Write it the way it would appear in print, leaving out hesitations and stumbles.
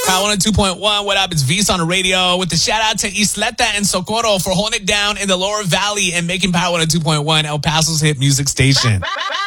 Power 102.1. What up? It's V's on the radio with the shout out to Isleta and Socorro for holding it down in the Lower Valley and making Power 102.1 El Paso's hit music station.